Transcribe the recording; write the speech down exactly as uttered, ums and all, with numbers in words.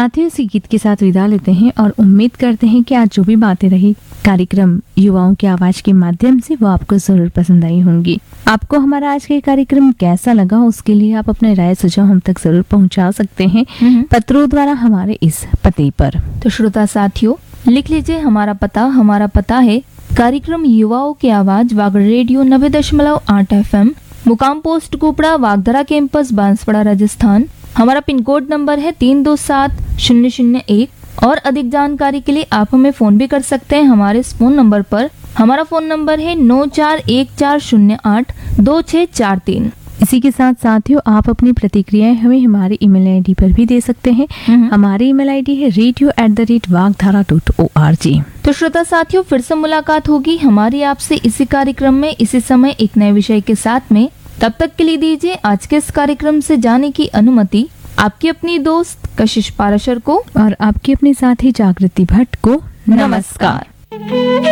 साथियों, इसी गीत के साथ विदा लेते हैं और उम्मीद करते हैं कि आज जो भी बातें रही कार्यक्रम युवाओं की आवाज के माध्यम से वो आपको जरूर पसंद आई होंगी। आपको हमारा आज का कार्यक्रम कैसा लगा, उसके लिए आप अपने राय सुझाव हम तक जरूर पहुंचा सकते हैं पत्रों द्वारा हमारे इस पते पर। तो श्रोता साथियों, लिख लीजिए हमारा पता। हमारा पता है कार्यक्रम युवाओं की आवाज वागड़ रेडियो नब्बे दशमलव आठ एफ एम, मुकाम पोस्ट कुपड़ा, वागधरा कैंपस, बांसवाड़ा, राजस्थान। हमारा पिन कोड नंबर है तीन दो सात शून्य शून्य एक। और अधिक जानकारी के लिए आप हमें फोन भी कर सकते हैं हमारे इस फोन नंबर पर। हमारा फोन नंबर है नौ चार एक चार शून्य आठ दो छह चार तीन। इसी के साथ साथियों, आप अपनी प्रतिक्रियाएं हमें हमारी ईमेल आईडी पर भी दे सकते हैं। हमारी ईमेल आईडी है radio at the rate वागधारा dot O R G. तो श्रोता साथियों, फिर से मुलाकात होगी हमारी आपसे इसी कार्यक्रम में इसी समय एक नए विषय के साथ में। तब तक के लिए दीजिए आज के इस कार्यक्रम से जाने की अनुमति आपकी अपनी दोस्त कशिश पाराशर को और आपकी अपनी साथी जागृति भट्ट को। नमस्कार।